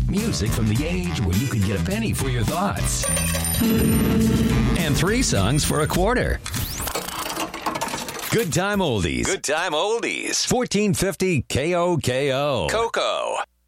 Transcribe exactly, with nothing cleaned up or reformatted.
Music from the age where you could get a penny for your thoughts. And three songs for a quarter. Good time oldies. Good time oldies. fourteen fifty K O K O. Coco.